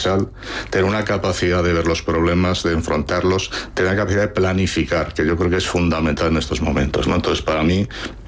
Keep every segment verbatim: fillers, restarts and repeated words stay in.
transversal, tener una capacidad de ver los problemas, de enfrentarlos, tener una capacidad de planificar, que yo creo que es fundamental en estos momentos, ¿no? Entonces, para mí,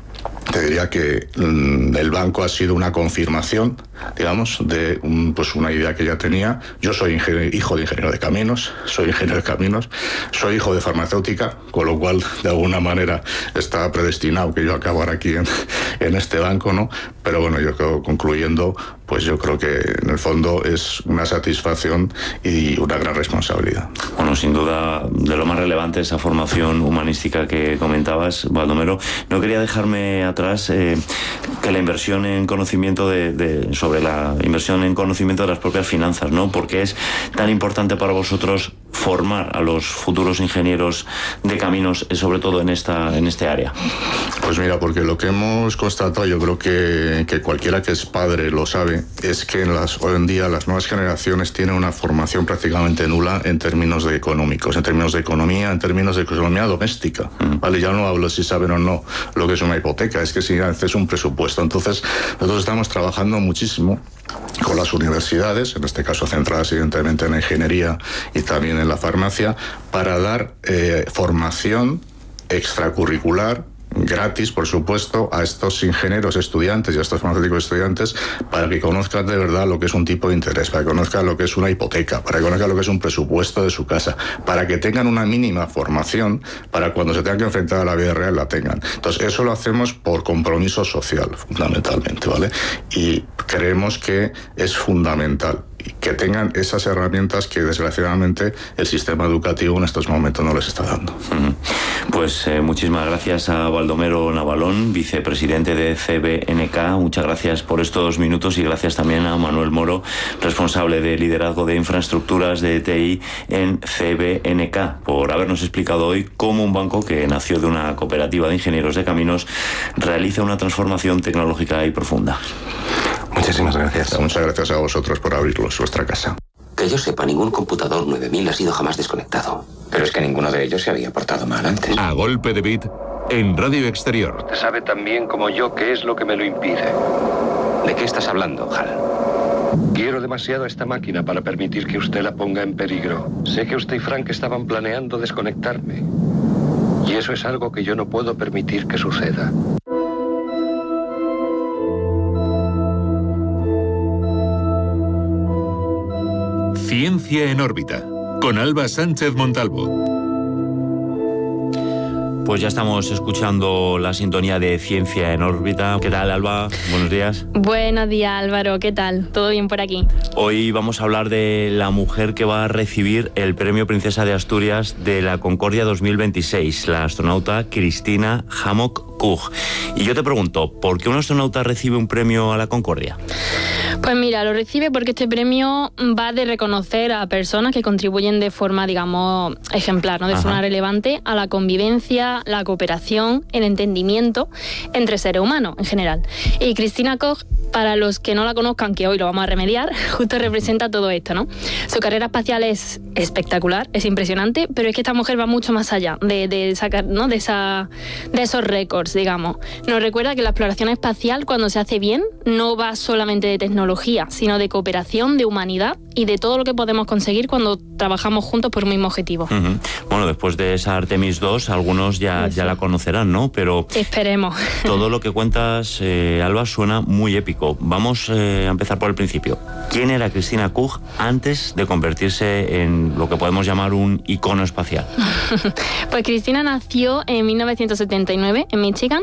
te diría que mm, el banco ha sido una confirmación, digamos, de un, pues una idea que ya tenía. Yo soy ingeniero, hijo de ingeniero de caminos, soy ingeniero de caminos, soy hijo de farmacéutica, con lo cual, de alguna manera, estaba predestinado que yo acabara aquí en, en este banco, ¿no? Pero bueno, yo creo, concluyendo, pues yo creo que en el fondo es una satisfacción y una gran responsabilidad. Bueno, sin duda, de lo más relevante esa formación humanística que comentabas, Baldomero. No quería dejarme atrás eh, que la inversión en conocimiento de, de sobre la inversión en conocimiento de las propias finanzas, ¿no? Porque es tan importante para vosotros formar a los futuros ingenieros de caminos, sobre todo en esta en este área. Pues mira, porque lo que hemos constatado, yo creo que, que cualquiera que es padre lo sabe, es que en las, hoy en día las nuevas generaciones tienen una formación prácticamente nula en términos de económicos, en términos de economía, en términos de economía doméstica, mm. ¿vale? Ya no hablo si saben o no lo que es una hipoteca, es que si haces un presupuesto. Entonces, nosotros estamos trabajando muchísimo con las universidades, en este caso centradas evidentemente en la ingeniería y también en la farmacia, para dar eh, formación extracurricular, gratis, por supuesto, a estos ingenieros estudiantes y a estos farmacéuticos estudiantes, para que conozcan de verdad lo que es un tipo de interés, para que conozcan lo que es una hipoteca, para que conozcan lo que es un presupuesto de su casa, para que tengan una mínima formación, para cuando se tengan que enfrentar a la vida real la tengan. Entonces, eso lo hacemos por compromiso social, fundamentalmente, ¿vale? Y creemos que es fundamental que tengan esas herramientas que desgraciadamente el sistema educativo en estos momentos no les está dando. Pues eh, muchísimas gracias a Baldomero Navalón, vicepresidente de C B N K. Muchas gracias por estos minutos y gracias también a Manuel Moro, responsable de liderazgo de infraestructuras de T I en C B N K, por habernos explicado hoy cómo un banco que nació de una cooperativa de ingenieros de caminos realiza una transformación tecnológica y profunda. Muchísimas gracias. Muchas gracias a vosotros por abrirlos vuestra casa. Que yo sepa, ningún computador nueve mil ha sido jamás desconectado. Pero es que ninguno de ellos se había portado mal antes. A golpe de bit, en Radio Exterior. Usted sabe tan bien como yo qué es lo que me lo impide. ¿De qué estás hablando, Hal? Quiero demasiado a esta máquina para permitir que usted la ponga en peligro. Sé que usted y Frank estaban planeando desconectarme. Y eso es algo que yo no puedo permitir que suceda. Ciencia en órbita, con Alba Sánchez Montalvo. Pues ya estamos escuchando la sintonía de Ciencia en órbita. ¿Qué tal, Alba? Buenos días. Buenos días, Álvaro. ¿Qué tal? ¿Todo bien por aquí? Hoy vamos a hablar de la mujer que va a recibir el Premio Princesa de Asturias de la Concordia dos mil veintiséis, la astronauta Christina Hammock Cook. Y yo te pregunto, ¿por qué un astronauta recibe un premio a la Concordia? Pues mira, lo recibe porque este premio va de reconocer a personas que contribuyen de forma, digamos, ejemplar, ¿no? De Ajá. forma relevante a la convivencia, la cooperación, el entendimiento entre seres humanos en general. Y Christina Koch, para los que no la conozcan, que hoy lo vamos a remediar, justo representa todo esto, ¿no? Su carrera espacial es espectacular, es impresionante, pero es que esta mujer va mucho más allá de, de sacar, ¿no? De esa, de esos récords, digamos. Nos recuerda que la exploración espacial, cuando se hace bien, no va solamente de tecnología, sino de cooperación, de humanidad y de todo lo que podemos conseguir cuando trabajamos juntos por un mismo objetivo. Uh-huh. Bueno, después de esa Artemis dos, algunos ya, ya la conocerán, ¿no? Pero esperemos. Todo lo que cuentas, eh, Alba, suena muy épico. Vamos eh, a empezar por el principio. ¿Quién era Christina Koch antes de convertirse en lo que podemos llamar un icono espacial? Pues Christina nació en mil novecientos setenta y nueve en Michigan,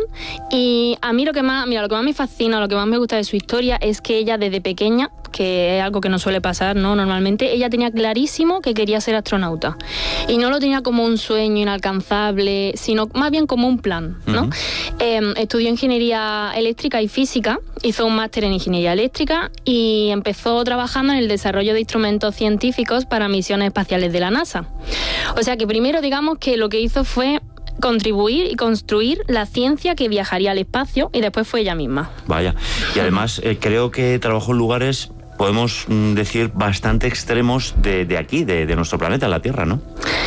y a mí lo que más, mira, lo que más me fascina, lo que más me gusta de su historia es que ella desde pequeña, que es algo que no suele pasar, ¿no? Normalmente, ella tenía clarísimo que quería ser astronauta. Y no lo tenía como un sueño inalcanzable, sino más bien como un plan, ¿no? Uh-huh. Eh, estudió ingeniería eléctrica y física, hizo un máster en ingeniería eléctrica y empezó trabajando en el desarrollo de instrumentos científicos para misiones espaciales de la NASA. O sea que primero, digamos que lo que hizo fue contribuir y construir la ciencia que viajaría al espacio, y después fue ella misma. Vaya. Y además eh, creo que trabajó en lugares, podemos decir, bastante extremos de, de aquí, de, de nuestro planeta, la Tierra, ¿no?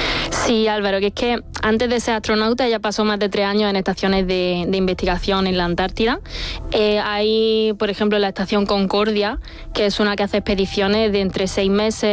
Sí, Álvaro, que es que antes de ser astronauta ella pasó más de tres años en estaciones de, de investigación en la Antártida. Eh, hay, por ejemplo, la estación Concordia, que es una que hace expediciones de entre seis meses